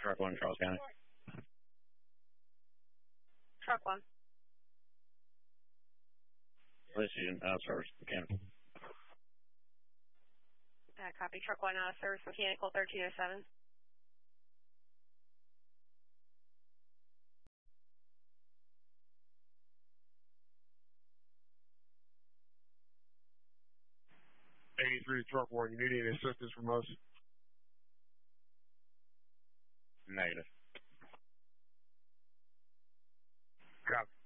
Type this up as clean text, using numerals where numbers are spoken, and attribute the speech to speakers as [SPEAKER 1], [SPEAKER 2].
[SPEAKER 1] Truck 1, Charles County.
[SPEAKER 2] Truck 1.
[SPEAKER 1] This is service mechanical.
[SPEAKER 2] Copy. Truck 1, service mechanical 1307.
[SPEAKER 3] Truck 1, you need any assistance from us?
[SPEAKER 1] Negative.
[SPEAKER 3] Copy.